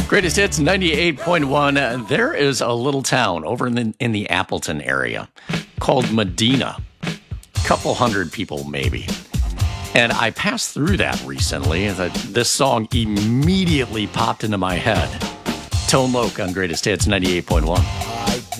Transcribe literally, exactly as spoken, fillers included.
Greatest Hits ninety-eight point one. There is a little town over in the, in the Appleton area called Medina. Couple hundred people, maybe. And I passed through that recently, and this song immediately popped into my head. Tone Loc on Greatest Hits ninety-eight point one.